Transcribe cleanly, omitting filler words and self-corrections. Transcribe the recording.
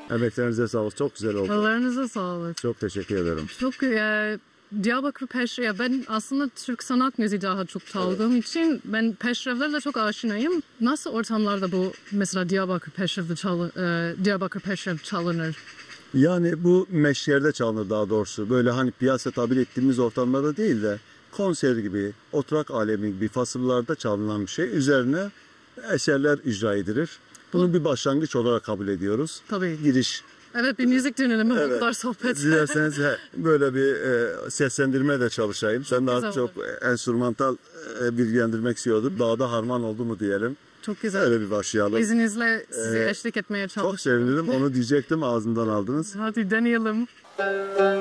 Emeklerinize sağlık. Çok güzel oldu. Allah'ınıza sağlık. Çok teşekkür ederim. Çok Diyarbakır Peşrev. Ben aslında Türk sanat müziği daha çok çaldığım için ben peşrevlerle çok aşinayım. Nasıl ortamlarda bu mesela Diyarbakır Peşrev çalınır? Yani bu meşyerde çalınır daha doğrusu. Böyle hani piyasa tabir ettiğimiz ortamlarda değil de konser gibi, oturak alemi gibi fasıllarda çalınan bir şey. Üzerine eserler icra edilir. Bunu bir başlangıç olarak kabul ediyoruz. Tabii. Giriş. Evet, bir müzik dinleyelim. Evet. Muhtar sohbet. Dilerseniz böyle bir seslendirme de çalışayım. Sen daha güzel çok enstrümantal bilgilendirmek istiyordun. Daha da harman oldu mu diyelim. Çok güzel. Öyle bir başlayalım. İzninizle sizi eşlik etmeye çalışıyorum. Çok sevinirim. Onu diyecektim, ağzımdan aldınız. Hadi deneyelim.